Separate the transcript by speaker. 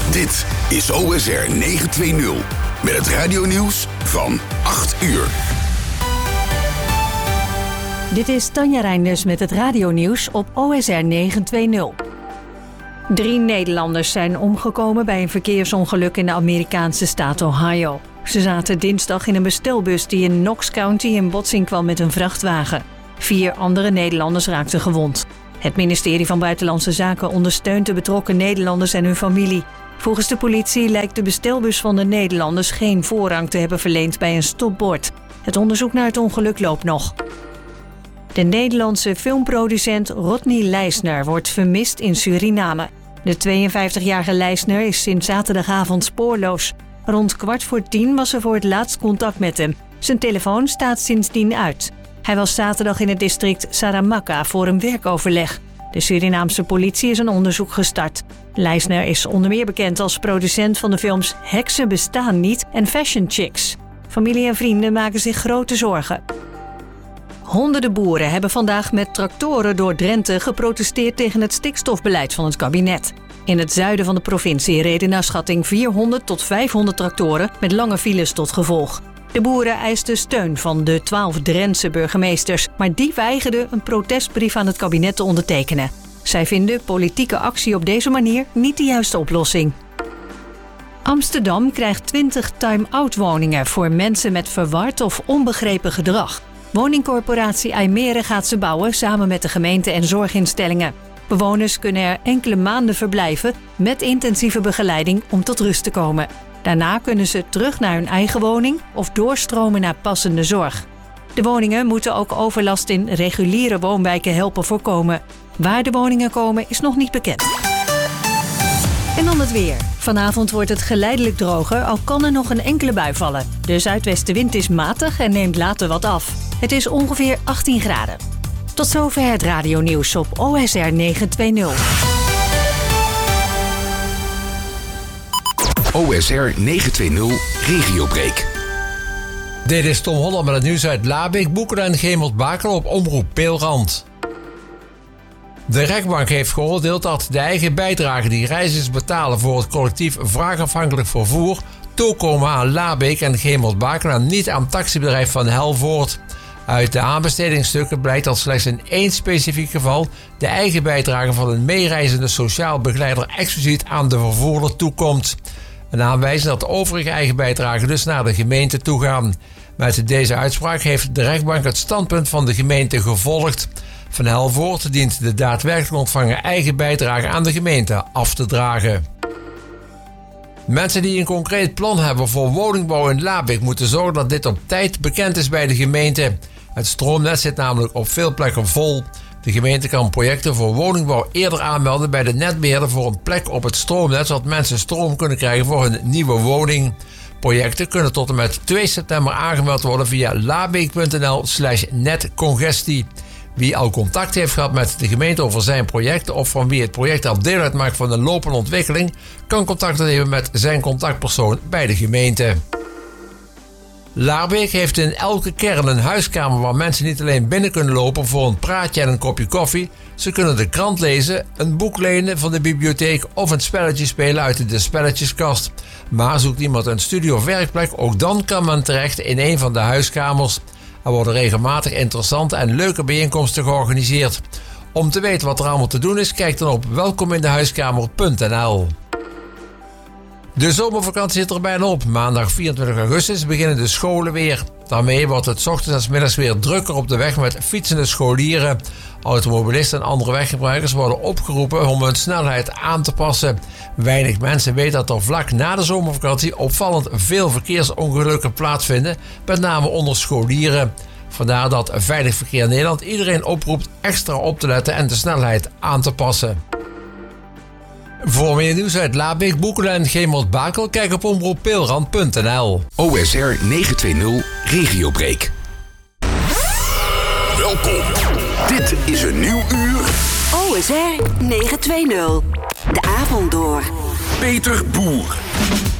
Speaker 1: Dit is OSR 920 met het radionieuws van 8 uur.
Speaker 2: Dit is Tanja Reinders met het radionieuws op OSR 920. 3 Nederlanders zijn omgekomen bij een verkeersongeluk in de Amerikaanse staat Ohio. Ze zaten dinsdag in een bestelbus die in Knox County in botsing kwam met een vrachtwagen. 4 andere Nederlanders raakten gewond. Het ministerie van Buitenlandse Zaken ondersteunt de betrokken Nederlanders en hun familie. Volgens de politie lijkt de bestelbus van de Nederlanders geen voorrang te hebben verleend bij een stopbord. Het onderzoek naar het ongeluk loopt nog. De Nederlandse filmproducent Rodney Leisner wordt vermist in Suriname. De 52-jarige Leisner is sinds zaterdagavond spoorloos. Rond 9:15 was er voor het laatst contact met hem. Zijn telefoon staat sindsdien uit. Hij was zaterdag in het district Saramacca voor een werkoverleg. De Surinaamse politie is een onderzoek gestart. Leisner is onder meer bekend als producent van de films Heksen bestaan niet en Fashion Chicks. Familie en vrienden maken zich grote zorgen. Honderden boeren hebben vandaag met tractoren door Drenthe geprotesteerd tegen het stikstofbeleid van het kabinet. In het zuiden van de provincie reden naar schatting 400 tot 500 tractoren met lange files tot gevolg. De boeren eisten steun van de 12 Drentse burgemeesters, maar die weigerden een protestbrief aan het kabinet te ondertekenen. Zij vinden politieke actie op deze manier niet de juiste oplossing. Amsterdam krijgt 20 time-out woningen voor mensen met verward of onbegrepen gedrag. Woningcorporatie IJmeren gaat ze bouwen samen met de gemeente en zorginstellingen. Bewoners kunnen er enkele maanden verblijven met intensieve begeleiding om tot rust te komen. Daarna kunnen ze terug naar hun eigen woning of doorstromen naar passende zorg. De woningen moeten ook overlast in reguliere woonwijken helpen voorkomen. Waar de woningen komen is nog niet bekend. En dan het weer. Vanavond wordt het geleidelijk droger, al kan er nog een enkele bui vallen. De zuidwestenwind is matig en neemt later wat af. Het is ongeveer 18 graden. Tot zover het radionieuws op OSR 920.
Speaker 1: OSR 920 Regiobreak.
Speaker 3: Dit is Tom Holland met het nieuws uit Labeek, Boekeren en Gemert-Bakel op Omroep Peelrand. De rechtbank heeft geoordeeld dat de eigen bijdrage die reizigers betalen voor het collectief vraagafhankelijk vervoer toekomen aan Labeek en Gemert-Bakel en niet aan het taxibedrijf Van Helvoort. Uit de aanbestedingsstukken blijkt dat slechts in 1 specifiek geval de eigen bijdrage van een meereizende sociaal begeleider expliciet aan de vervoerder toekomt. Een aanwijzing dat de overige eigen bijdragen dus naar de gemeente toegaan. Met deze uitspraak heeft de rechtbank het standpunt van de gemeente gevolgd. Van Helvoort dient de daadwerkelijk ontvangen eigen bijdrage aan de gemeente af te dragen. Mensen die een concreet plan hebben voor woningbouw in Labeek moeten zorgen dat dit op tijd bekend is bij de gemeente. Het stroomnet zit namelijk op veel plekken vol. De gemeente kan projecten voor woningbouw eerder aanmelden bij de netbeheerder voor een plek op het stroomnet, zodat mensen stroom kunnen krijgen voor hun nieuwe woning. Projecten kunnen tot en met 2 september aangemeld worden via labeek.nl/netcongestie. Wie al contact heeft gehad met de gemeente over zijn project of van wie het project al deel uitmaakt van een lopende ontwikkeling, kan contact nemen met zijn contactpersoon bij de gemeente. Laarbeek heeft in elke kern een huiskamer waar mensen niet alleen binnen kunnen lopen voor een praatje en een kopje koffie. Ze kunnen de krant lezen, een boek lenen van de bibliotheek of een spelletje spelen uit de spelletjeskast. Maar zoekt iemand een studie of werkplek, ook dan kan men terecht in een van de huiskamers. Er worden regelmatig interessante en leuke bijeenkomsten georganiseerd. Om te weten wat er allemaal te doen is, kijk dan op welkomindehuiskamer.nl. De zomervakantie zit er bijna op. Maandag 24 augustus beginnen de scholen weer. Daarmee wordt het 's ochtends en 's middags weer drukker op de weg met fietsende scholieren. Automobilisten en andere weggebruikers worden opgeroepen om hun snelheid aan te passen. Weinig mensen weten dat er vlak na de zomervakantie opvallend veel verkeersongelukken plaatsvinden, met name onder scholieren. Vandaar dat Veilig Verkeer Nederland iedereen oproept extra op te letten en de snelheid aan te passen. Voor meer nieuws uit Labeek, Boekeren en Gemert-Bakel, kijk op omroeppeelrand.nl.
Speaker 1: OSR 920 Regiobreak. Welkom. Dit is een nieuw uur.
Speaker 4: OSR 920. De avond door.
Speaker 1: Peter Boer.